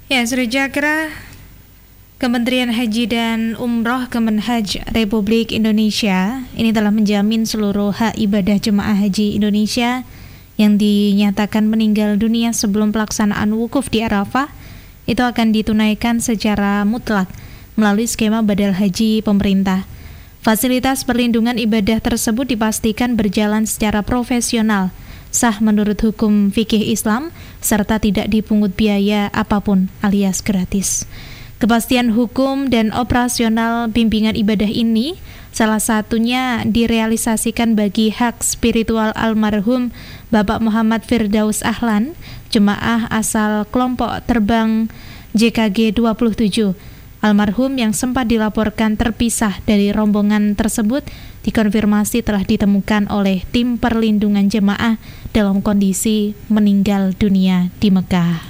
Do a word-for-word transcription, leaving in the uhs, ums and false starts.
Ya, sudah kira Kementerian Haji dan Umroh Kemenhaj Republik Indonesia ini telah menjamin seluruh hak ibadah jemaah haji Indonesia yang dinyatakan meninggal dunia sebelum pelaksanaan wukuf di Arafah itu akan ditunaikan secara mutlak melalui skema badal haji pemerintah. Fasilitas perlindungan ibadah tersebut dipastikan berjalan secara profesional, sah menurut hukum fikih Islam, serta tidak dipungut biaya apapun alias gratis. Kepastian hukum dan operasional bimbingan ibadah ini salah satunya direalisasikan bagi hak spiritual almarhum Bapak Muhammad Firdaus Ahlan, jemaah asal kelompok terbang J K G dua puluh tujuh. Almarhum yang sempat dilaporkan terpisah dari rombongan tersebut dikonfirmasi telah ditemukan oleh tim perlindungan jemaah dalam kondisi meninggal dunia di Mekah.